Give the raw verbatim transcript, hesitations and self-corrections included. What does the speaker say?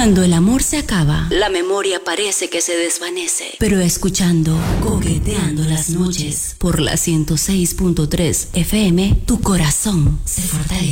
Cuando el amor se acaba, la memoria parece que se desvanece. Pero escuchando Coqueteando las Noches por la ciento seis punto tres F M, tu corazón se fortalece.